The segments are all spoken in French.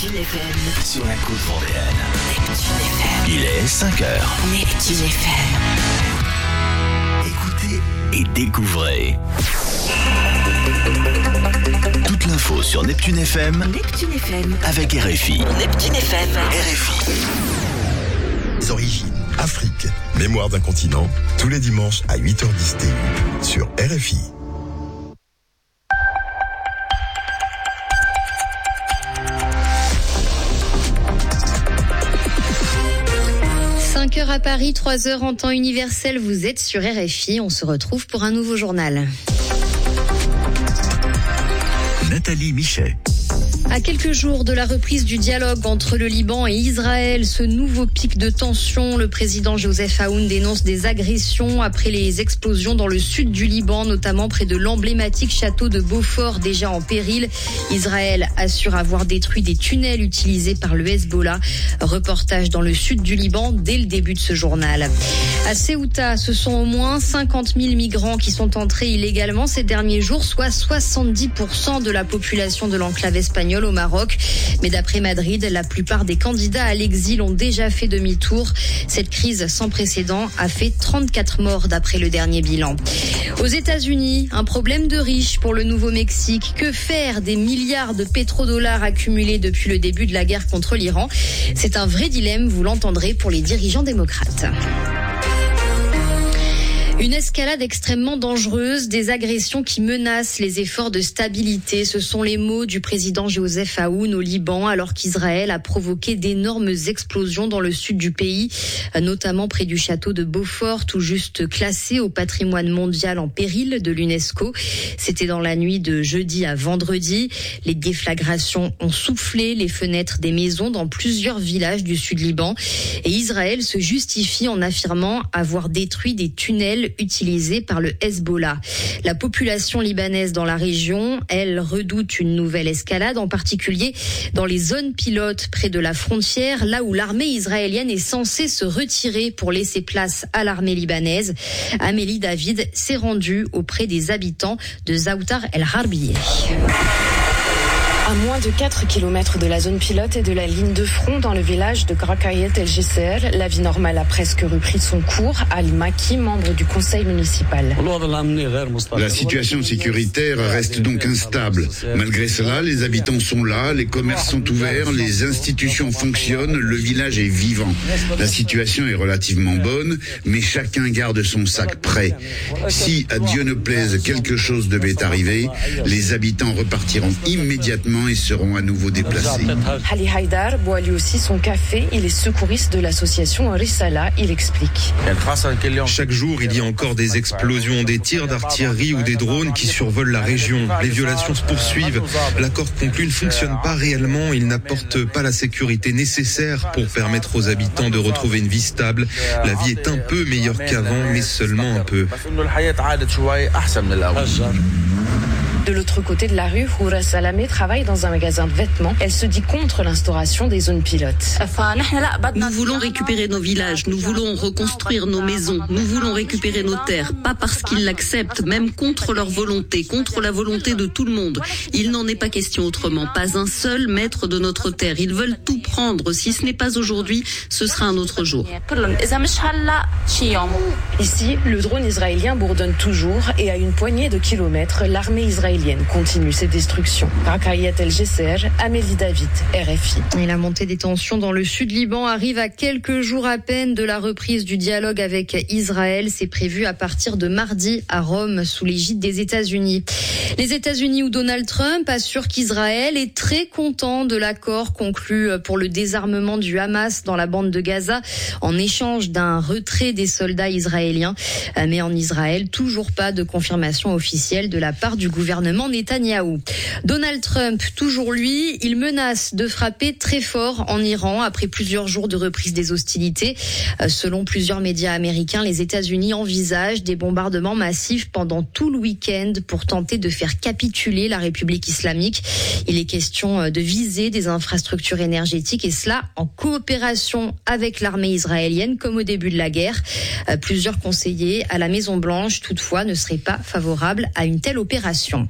Neptune FM. Sur la côte vendéenne. Neptune FM. Il est 5h. Neptune FM. Écoutez et découvrez. Toute l'info sur Neptune FM. Neptune FM. Avec RFI. Neptune FM. RFI. Les origines, Afrique, mémoire d'un continent, tous les dimanches à 8h10 TU sur RFI. À Paris, 3h en temps universel, vous êtes sur RFI, on se retrouve pour un nouveau journal. Nathalie Michet. À quelques jours de la reprise du dialogue entre le Liban et Israël, ce nouveau pic de tension, le président Joseph Aoun dénonce des agressions après les explosions dans le sud du Liban, notamment près de l'emblématique château de Beaufort déjà en péril. Israël assure avoir détruit des tunnels utilisés par le Hezbollah. Reportage dans le sud du Liban dès le début de ce journal. À Ceuta, ce sont au moins 50 000 migrants qui sont entrés illégalement ces derniers jours, soit 70% de la population de l'enclave espagnole au Maroc. Mais d'après Madrid, la plupart des candidats à l'exil ont déjà fait demi-tour. Cette crise sans précédent a fait 34 morts d'après le dernier bilan. Aux États-Unis, un problème de riches pour le Nouveau-Mexique. Que faire des milliards de pétrodollars accumulés depuis le début de la guerre contre l'Iran ? C'est un vrai dilemme, vous l'entendrez, pour les dirigeants démocrates. Une escalade extrêmement dangereuse, des agressions qui menacent les efforts de stabilité. Ce sont les mots du président Joseph Aoun au Liban, alors qu'Israël a provoqué d'énormes explosions dans le sud du pays, notamment près du château de Beaufort, tout juste classé au patrimoine mondial en péril de l'UNESCO. C'était dans la nuit de jeudi à vendredi. Les déflagrations ont soufflé les fenêtres des maisons dans plusieurs villages du sud Liban. Et Israël se justifie en affirmant avoir détruit des tunnels utilisés par le Hezbollah. La population libanaise dans la région, elle, redoute une nouvelle escalade, en particulier dans les zones pilotes près de la frontière, là où l'armée israélienne est censée se retirer pour laisser place à l'armée libanaise. Amélie David s'est rendue auprès des habitants de Zaoutar el-Harbiye. À moins de 4 km de la zone pilote et de la ligne de front dans le village de Grakayet el-Jesser, la vie normale a presque repris son cours. Ali Maki, membre du conseil municipal. La situation sécuritaire reste donc instable. Malgré cela, les habitants sont là, les commerces sont ouverts, les institutions fonctionnent, le village est vivant. La situation est relativement bonne, mais chacun garde son sac prêt. Si, à Dieu ne plaise, quelque chose devait arriver, les habitants repartiront immédiatement et seront à nouveau déplacés. Ali Haïdar boit lui aussi son café. Il est secouriste de l'association Risala. Il explique. Chaque jour, il y a encore des explosions, des tirs d'artillerie ou des drones qui survolent la région. Les violations se poursuivent. L'accord conclu ne fonctionne pas réellement. Il n'apporte pas la sécurité nécessaire pour permettre aux habitants de retrouver une vie stable. La vie est un peu meilleure qu'avant, mais seulement un peu. De l'autre côté de la rue, Houra Salamé travaille dans un magasin de vêtements. Elle se dit contre l'instauration des zones pilotes. Nous voulons récupérer nos villages, nous voulons reconstruire nos maisons, nous voulons récupérer nos terres, pas parce qu'ils l'acceptent, même contre leur volonté, contre la volonté de tout le monde. Il n'en est pas question autrement, pas un seul maître de notre terre. Ils veulent tout prendre. Si ce n'est pas aujourd'hui, ce sera un autre jour. Ici, le drone israélien bourdonne toujours et à une poignée de kilomètres, l'armée israélienne continue ses destructions. Grakayet el-Jesser, Amélie David, RFI. Et la montée des tensions dans le sud Liban arrive à quelques jours à peine de la reprise du dialogue avec Israël. C'est prévu à partir de mardi à Rome, sous l'égide des États-Unis. Les États-Unis où Donald Trump assure qu'Israël est très content de l'accord conclu pour le désarmement du Hamas dans la bande de Gaza en échange d'un retrait des soldats israéliens. Mais en Israël, toujours pas de confirmation officielle de la part du gouvernement Netanyahou. Donald Trump, toujours lui, il menace de frapper très fort en Iran après plusieurs jours de reprise des hostilités. Selon plusieurs médias américains, les États-Unis envisagent des bombardements massifs pendant tout le week-end pour tenter de faire capituler la République islamique. Il est question de viser des infrastructures énergétiques et cela en coopération avec l'armée israélienne comme au début de la guerre. Plusieurs conseillers à la Maison-Blanche, toutefois, ne seraient pas favorables à une telle opération.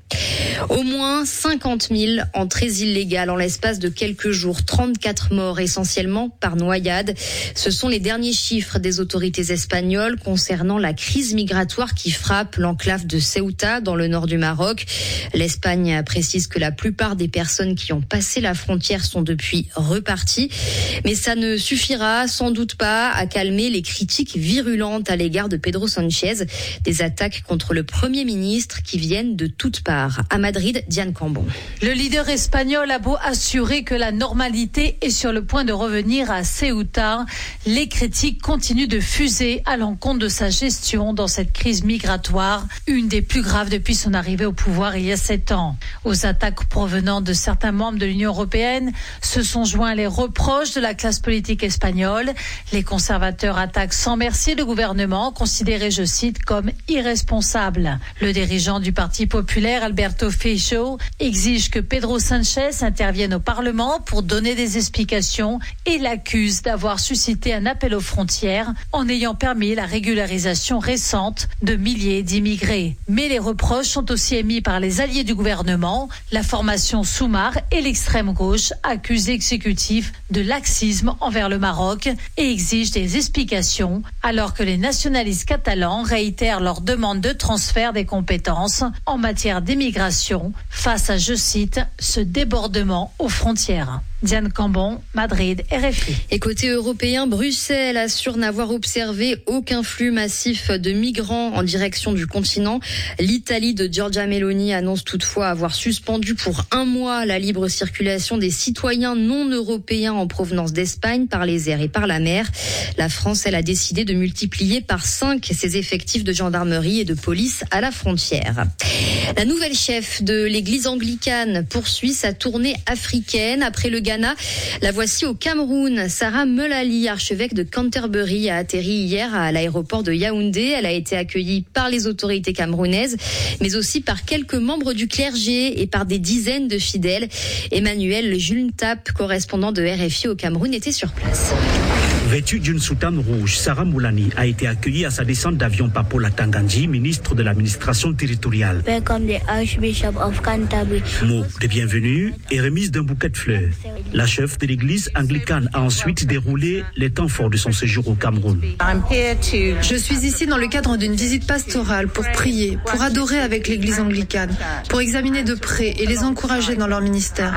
Au moins 50 000 entrées illégales en l'espace de quelques jours, 34 morts essentiellement par noyade. Ce sont les derniers chiffres des autorités espagnoles concernant la crise migratoire qui frappe l'enclave de Ceuta dans le nord du Maroc. L'Espagne précise que la plupart des personnes qui ont passé la frontière sont depuis reparties. Mais ça ne suffira sans doute pas à calmer les critiques virulentes à l'égard de Pedro Sánchez. Des attaques contre le Premier ministre qui viennent de toutes parts. À Madrid, Diane Cambon. Le leader espagnol a beau assurer que la normalité est sur le point de revenir à Ceuta, les critiques continuent de fuser à l'encontre de sa gestion dans cette crise migratoire, une des plus graves depuis son arrivée au pouvoir il y a 7 ans. Aux attaques provenant de certains membres de l'Union européenne se sont joints les reproches de la classe politique espagnole. Les conservateurs attaquent sans merci le gouvernement, considéré, je cite, comme irresponsable. Le dirigeant du Parti populaire, Alberto Feijóo, exige que Pedro Sánchez intervienne au Parlement pour donner des explications et l'accuse d'avoir suscité un appel aux frontières en ayant permis la régularisation récente de milliers d'immigrés. Mais les reproches sont aussi émis par les alliés du gouvernement. La formation Sumar et l'extrême gauche accusent l'exécutif de laxisme envers le Maroc et exigent des explications, alors que les nationalistes catalans réitèrent leur demande de transfert des compétences en matière d'immigration face à, je cite, ce débordement aux frontières. Diane Cambon, Madrid, RFI. Et côté européen, Bruxelles assure n'avoir observé aucun flux massif de migrants en direction du continent. L'Italie de Giorgia Meloni annonce toutefois avoir suspendu pour 1 mois la libre circulation des citoyens non européens en provenance d'Espagne par les airs et par la mer. La France, elle a décidé de multiplier par 5 ses effectifs de gendarmerie et de police à la frontière. La nouvelle chef de l'église anglicane poursuit sa tournée africaine. Après le Ghana, la voici au Cameroun. Sarah Melali, archevêque de Canterbury, a atterri hier à l'aéroport de Yaoundé. Elle a été accueillie par les autorités camerounaises, mais aussi par quelques membres du clergé et par des dizaines de fidèles. Emmanuel Juntap, correspondant de RFI au Cameroun, était sur place. Vêtue d'une soutane rouge, Sarah Moulani a été accueillie à sa descente d'avion par Paul Atangandji, ministre de l'administration territoriale. Welcome the Archbishop of Canterbury. Mot de bienvenue et remise d'un bouquet de fleurs. La chef de l'église anglicane a ensuite déroulé les temps forts de son séjour au Cameroun. Je suis ici dans le cadre d'une visite pastorale pour prier, pour adorer avec l'église anglicane, pour examiner de près et les encourager dans leur ministère.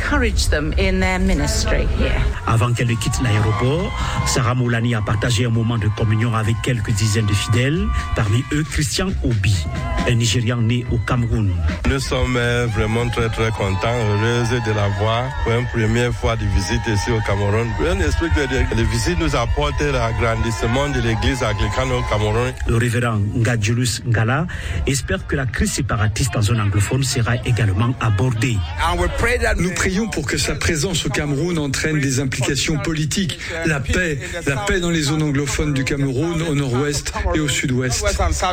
Avant qu'elle ne quitte l'aéroport, Sarah Moulani a partagé un moment de communion avec quelques dizaines de fidèles, parmi eux Christian Obi, un Nigérian né au Cameroun. Nous sommes vraiment très contents, heureux de la voir pour une première fois de visite ici au Cameroun. On explique que les visites nous apportent l'agrandissement de l'église anglicane au Cameroun. Le révérend Ngadjulus Ngala espère que la crise séparatiste en zone anglophone sera également abordée. Nous prions pour que sa présence au Cameroun entraîne des implications politiques, la paix dans les zones anglophones du Cameroun, au nord-ouest et au sud-ouest.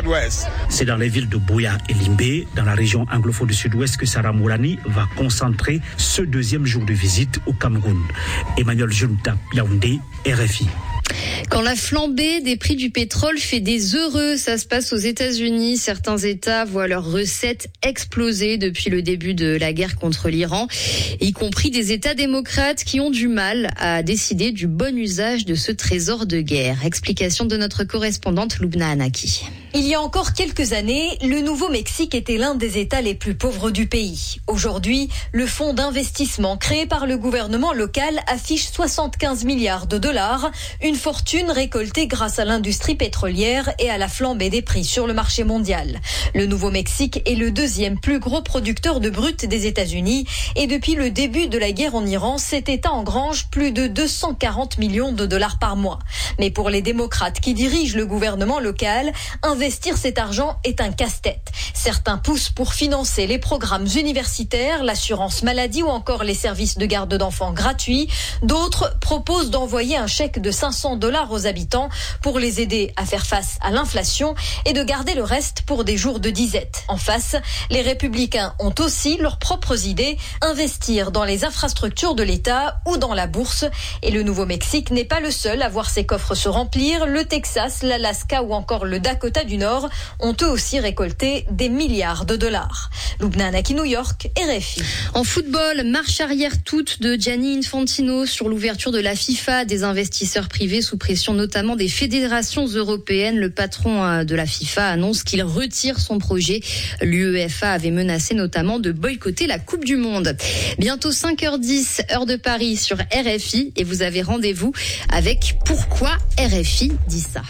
C'est dans les villes de Buea et Limbé, dans la région anglophone du sud-ouest, que Sarah Moulani va concentrer ce deuxième jour de visite au Cameroun. Emmanuel Junta, Yaoundé, RFI. Quand la flambée des prix du pétrole fait des heureux, ça se passe aux États-Unis. Certains États voient leurs recettes exploser depuis le début de la guerre contre l'Iran, y compris des États démocrates qui ont du mal à décider du bon usage de ce trésor de guerre. Explication de notre correspondante Lubna Anaki. Il y a encore quelques années, le Nouveau-Mexique était l'un des États les plus pauvres du pays. Aujourd'hui, le fonds d'investissement créé par le gouvernement local affiche 75 milliards de dollars, une fortune récoltée grâce à l'industrie pétrolière et à la flambée des prix sur le marché mondial. Le Nouveau-Mexique est le deuxième plus gros producteur de brut des États-Unis et depuis le début de la guerre en Iran, cet État engrange plus de 240 millions de dollars par mois. Mais pour les démocrates qui dirigent le gouvernement local, investir cet argent est un casse-tête. Certains poussent pour financer les programmes universitaires, l'assurance maladie ou encore les services de garde d'enfants gratuits. D'autres proposent d'envoyer un chèque de 500 $ aux habitants pour les aider à faire face à l'inflation et de garder le reste pour des jours de disette. En face, les républicains ont aussi leurs propres idées, investir dans les infrastructures de l'État ou dans la bourse. Et le Nouveau-Mexique n'est pas le seul à voir ses coffres se remplir. Le Texas, l'Alaska ou encore le Dakota du du Nord ont eux aussi récolté des milliards de dollars. Lubna Anaki, New York, RFI. En football, marche arrière toute de Gianni Infantino sur l'ouverture de la FIFA, des investisseurs privés sous pression notamment des fédérations européennes. Le patron de la FIFA annonce qu'il retire son projet. L'UEFA avait menacé notamment de boycotter la Coupe du Monde. Bientôt 5h10, heure de Paris sur RFI et vous avez rendez-vous avec Pourquoi RFI dit ça.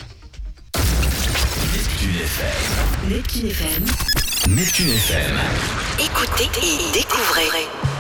Neptune FM. Écoutez et découvrez.